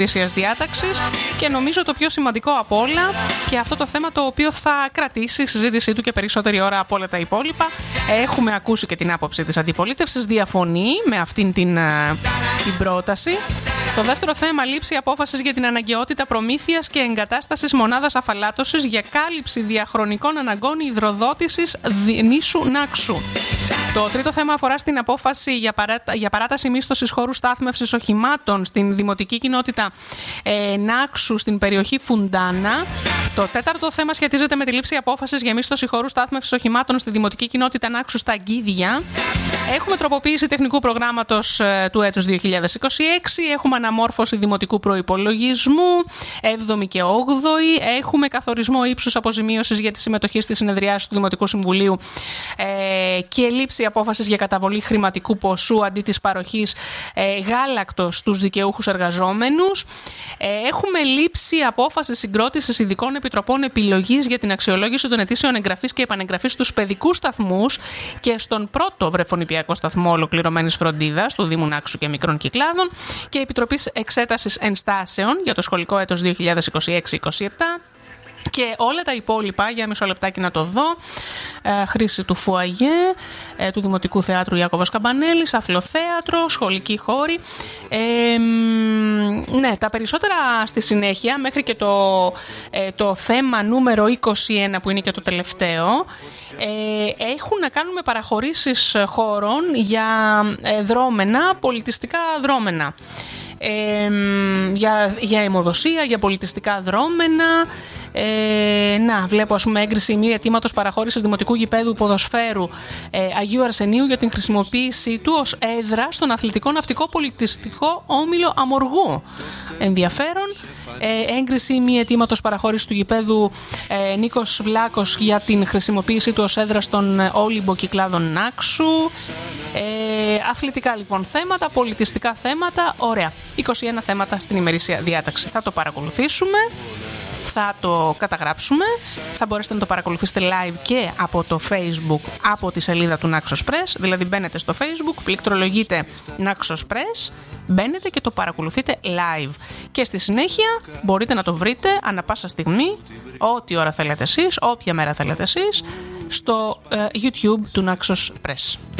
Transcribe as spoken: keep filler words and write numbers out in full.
διάταξης και νομίζω το πιο σημαντικό από όλα και αυτό το θέμα το οποίο θα κρατήσει η συζήτησή του και περισσότερη ώρα από όλα τα υπόλοιπα. Έχουμε ακούσει και την άποψη της αντιπολίτευσης, διαφωνεί με αυτήν την, την πρόταση. Το δεύτερο θέμα, λήψη απόφασης για την αναγκαιότητα προμήθειας και εγκατάστασης μονάδας αφαλάτωσης για κάλυψη διαχρονικών αναγκών υδροδότησης νήσου Νάξου. Το τρίτο θέμα αφορά στην απόφαση για, παρά... για παράταση μίσθωσης χώρου στάθμευσης οχημάτων στην δημοτική κοινότητα ε, Νάξου στην περιοχή Φουντάνα. Το τέταρτο θέμα σχετίζεται με τη λήψη απόφασης για μίσθωση χώρου στάθμευσης οχημάτων στη δημοτική κοινότητα Νάξου στα Αγκίδια. Έχουμε τροποποίηση τεχνικού προγράμματος ε, του έτους δύο χιλιάδες είκοσι έξι. Έχουμε αναμόρφωση δημοτικού προϋπολογισμού, έβδομη και όγδοη. Έχουμε καθορισμό ύψους αποζημίωσης για τη συμμετοχή στη συνεδριάση του Δημοτικού Συμβουλίου ε, και λήψη απόφασης για καταβολή χρηματικού ποσού αντί της παροχής ε, γάλακτος στους δικαιούχους εργαζόμενους. Ε, έχουμε λήψη απόφαση συγκρότησης ειδικών επιτροπών επιλογής για την αξιολόγηση των αιτήσεων εγγραφής και επανεγγραφής στους παιδικούς σταθμούς και στον πρώτο βρεφονηπιακό σταθμό ολοκληρωμένης φροντίδας του Δήμου Νάξου και Μικρών Κυκλάδων και Επιτροπής Εξέτασης Ενστάσεων για το σχολικό έτος δύο χιλιάδες είκοσι έξι είκοσι επτά. Και όλα τα υπόλοιπα, για μισό λεπτάκι να το δω, ε, χρήση του φουαγέ, ε, του Δημοτικού Θεάτρου Ιάκωβος Καμπανέλης, Αφλοθέατρο, σχολική χώρη. Ε, ναι, τα περισσότερα στη συνέχεια, μέχρι και το, ε, το θέμα νούμερο είκοσι ένα που είναι και το τελευταίο, ε, έχουν να κάνουν με παραχωρήσεις χώρων για ε, δρόμενα, πολιτιστικά δρόμενα. Ε, για, για αιμοδοσία, για πολιτιστικά δρόμενα. Ε, να, βλέπω ας πούμε έγκριση μη αιτήματος παραχώρησης δημοτικού γηπέδου ποδοσφαίρου ε, Αγίου Αρσενίου για την χρησιμοποίησή του ως έδρα στον αθλητικό ναυτικό πολιτιστικό όμιλο Αμοργού. Ενδιαφέρον. Ε, έγκριση μη αιτήματος παραχώρησης του γηπέδου ε, Νίκος Βλάκος για την χρησιμοποίησή του ως έδρα στον Όλυμπο Κυκλάδων Νάξου. Ε, αθλητικά λοιπόν θέματα, πολιτιστικά θέματα. Ωραία. είκοσι ένα θέματα στην ημερήσια διάταξη. Θα το παρακολουθήσουμε. Θα το καταγράψουμε, θα μπορέσετε να το παρακολουθήσετε live και από το Facebook, από τη σελίδα του Naxos Press, δηλαδή μπαίνετε στο Facebook, πληκτρολογείτε Naxos Press, μπαίνετε και το παρακολουθείτε live. Και στη συνέχεια μπορείτε να το βρείτε ανά πάσα στιγμή, ό,τι ώρα θέλετε εσείς, όποια μέρα θέλετε εσείς, στο uh, YouTube του Naxos Press.